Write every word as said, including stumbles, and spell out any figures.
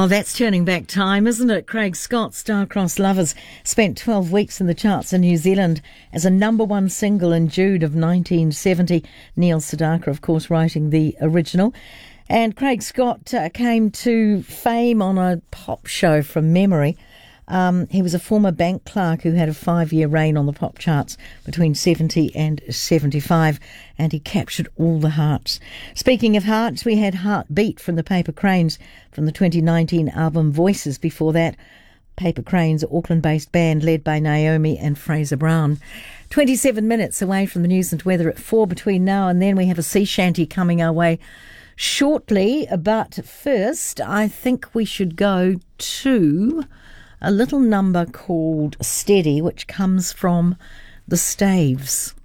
Oh, that's turning back time, isn't it? Craig Scott, Star-Crossed Lovers, spent twelve weeks in the charts in New Zealand as a number one single in June of nineteen seventy. Neil Sedaka, of course, writing the original. And Craig Scott uh, came to fame on a pop show from memory. Um, he was a former bank clerk who had a five-year reign on the pop charts between seventy and seventy-five, and he captured all the hearts. Speaking of hearts, we had Heartbeat from the Paper Cranes from the twenty nineteen album Voices. Before that, Paper Cranes, an Auckland-based band led by Naomi and Fraser Brown. twenty-seven minutes away from the news and weather at four. Between now and then, we have a sea shanty coming our way shortly. But first, I think we should go to a little number called Steady, which comes from the Staves.